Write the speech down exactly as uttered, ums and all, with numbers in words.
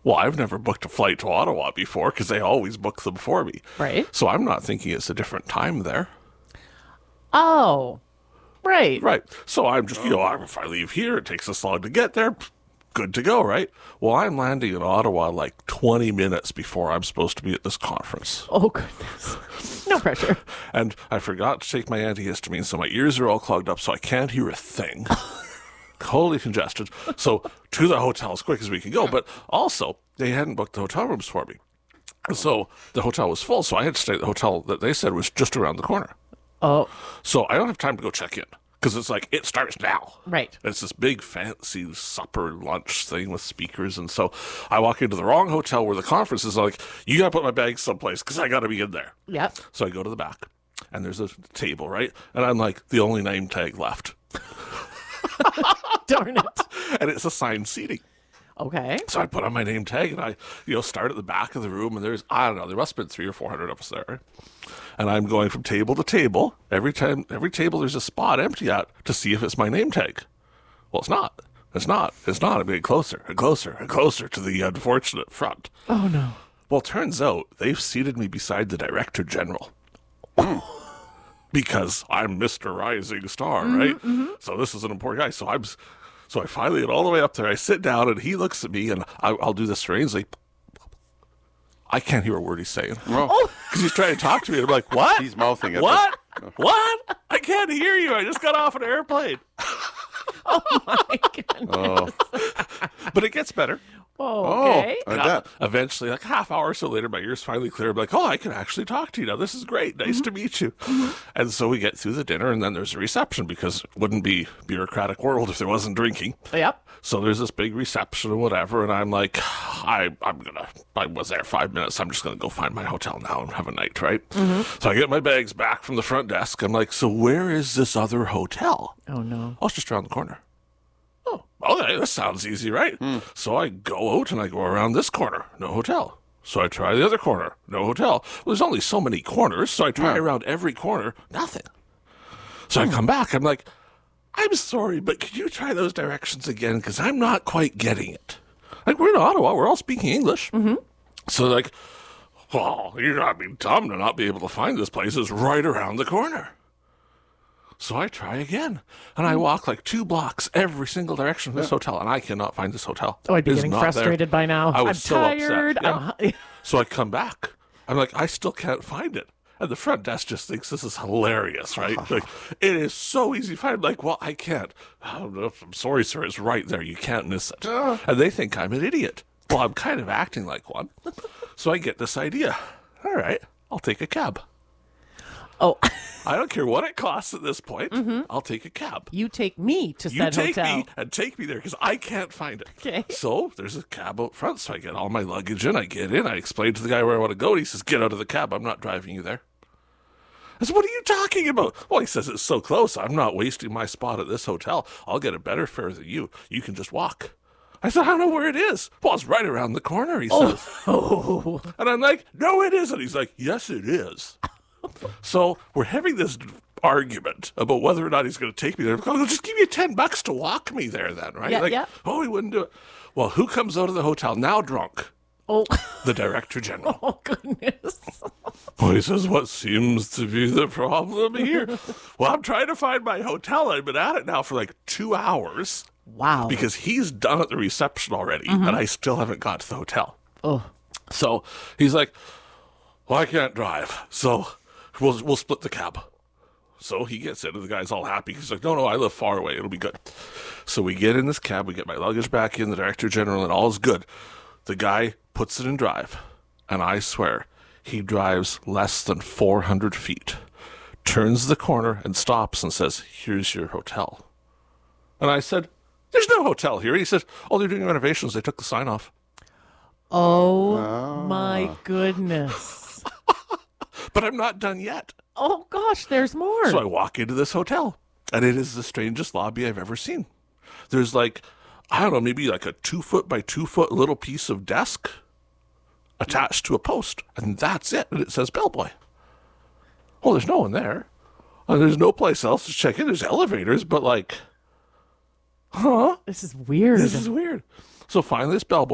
Well, I've never booked a flight to Ottawa before because they always book them for me. Right. So I'm not thinking it's a different time there. Oh, right. Right. So I'm just, you know, if I leave here, it takes this long to get there. Good to go, right? Well, I'm landing in Ottawa like twenty minutes before I'm supposed to be at this conference. Oh, goodness. No pressure. And I forgot to take my antihistamine, so my ears are all clogged up, so I can't hear a thing. Totally congested. So to the hotel as quick as we can go. But also, they hadn't booked the hotel rooms for me. So the hotel was full, so I had to stay at the hotel that they said was just around the corner. Oh, So I don't have time to go check in. Because it's like, it starts now. right. It's this big fancy supper lunch thing with speakers. And so I walk into the wrong hotel where the conference is like, you got to put my bags someplace because I got to be in there. Yep. So I go to the back and there's a table, right? And I'm like, the only name tag left. Darn it. And it's assigned seating. Okay. So I put on my name tag and I, you know, start at the back of the room and there's, I don't know, there must have been three or four hundred of us there. And I'm going from table to table. Every time, every table there's a spot empty at to see if it's my name tag. Well, it's not. It's not. It's not. I'm getting closer and closer and closer to the unfortunate front. Oh, no. Well, it turns out they've seated me beside the Director General. Because I'm Mister Rising Star, Mm-hmm, right? Mm-hmm. So this is an important guy. So I'm, so I finally get all the way up there. I sit down and he looks at me and I, I'll do this for Ainsley. I can't hear a word he's saying. Oh, Because he's trying to talk to me. And I'm like, what? He's mouthing it. What? What? I can't hear you. I just got off an airplane. my goodness. But it gets better. Oh, okay. I Uh, bet. eventually, like a half hour or so later, my ears finally clear. I'm like, oh, I can actually talk to you now. This is great. Nice to meet you. And so we get through the dinner, and then there's a reception because it wouldn't be bureaucratic world if there wasn't drinking. Yep. So there's this big reception and whatever, and I'm like, I, I'm gonna. I was there five minutes. I'm just gonna go find my hotel now and have a night, right? So I get my bags back from the front desk. I'm like, so where is this other hotel? Oh, no. Oh, it's just around the corner. Oh, okay, this sounds easy, right? So I go out and I go around this corner, no hotel. So I try the other corner, no hotel. Well, there's only so many corners, so I try Yeah. around every corner, nothing. So I come back, I'm like, I'm sorry, but could you try those directions again? Because I'm not quite getting it. Like, we're in Ottawa, we're all speaking English. Mm-hmm. So, like, well, you're not being dumb to not be able to find this place. It's right around the corner. So I try again, and I walk like two blocks every single direction of this hotel, and I cannot find this hotel. Oh, I'd be It is getting not there. frustrated by now. I was I'm so tired. upset. I'm Yeah. hu- So I come back. I'm like, I still can't find it. And the front desk just thinks this is hilarious, right? Like, it is so easy to find. I'm like, well, I can't. Oh, no, I'm sorry, sir. It's right there. You can't miss it. And they think I'm an idiot. Well, I'm kind of acting like one. So I get this idea. All right, I'll take a cab. Oh, I don't care what it costs at this point. I'll take a cab. you take me to You said take hotel. me and take me there because I can't find it. Okay. So there's a cab out front. So I get all my luggage in. I get in. I explain to the guy where I want to go. And he says, get out of the cab. I'm not driving you there. I said, what are you talking about? Well, he says, it's so close. I'm not wasting my spot at this hotel. I'll get a better fare than you. You can just walk. I said, I don't know where it is. Well, it's right around the corner, he says. Oh, And I'm like, no, it isn't. He's like, yes, it is. So we're having this argument about whether or not he's going to take me there. Oh, just give you ten bucks to walk me there then, right? Yeah, like, yeah. oh, he wouldn't do it. Well, who comes out of the hotel now drunk? oh, The Director General. oh, goodness. Well, he says, what seems to be the problem here? Well, I'm trying to find my hotel. I've been at it now for like two hours Wow. because he's done at the reception already, and I still haven't got to the hotel. Oh, So he's like, well, I can't drive, so we'll, we'll split the cab. So he gets in, and the guy's all happy. He's like, no, no, I live far away. It'll be good. So we get in this cab. We get my luggage back in, the Director General, and all is good. The guy puts it in drive, and I swear, he drives less than four hundred feet, turns the corner, and stops and says, here's your hotel. And I said, there's no hotel here. He said, oh, they're doing renovations. They took the sign off. oh my goodness. But I'm not done yet. Oh, gosh, there's more. So I walk into this hotel, and it is the strangest lobby I've ever seen. There's like, I don't know, maybe like a two foot by two foot little piece of desk attached to a post, and that's it. And it says bellboy. Oh, there's no one there. And there's no place else to check in. There's elevators, but like, huh? This is weird. This is weird. So finally, this bellboy